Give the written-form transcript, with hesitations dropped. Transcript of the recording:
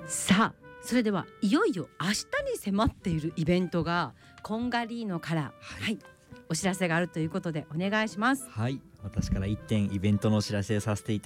さあそれではいよいよ明日に迫っているイベントがコンガリーノから、お知らせがあるということでお願いします。 はい、私から1点イベントのお知らせさせてい